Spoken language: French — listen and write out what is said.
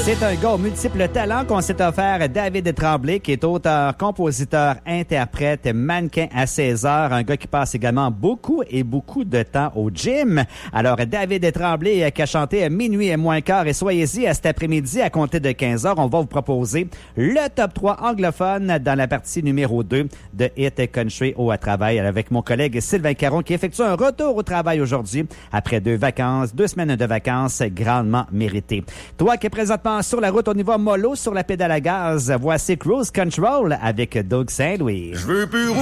C'est un gars aux multiples talents qu'on s'est offert, David Tremblay, qui est auteur, compositeur, interprète, mannequin à 16 heures, un gars qui passe également beaucoup de temps au gym. Alors, David Tremblay qui a chanté minuit et moins quart, et soyez-y à cet après-midi à compter de 15 heures. On va vous proposer le top 3 anglophone dans la partie numéro 2 de Hit Country au travail avec mon collègue Sylvain Caron qui effectue un retour au travail aujourd'hui après 2 semaines de vacances grandement méritées. Toi qui es présentement sur la route, on y va mollo sur la pédale à gaz. Voici Cruise Control avec Doug Saint-Louis. Je veux plus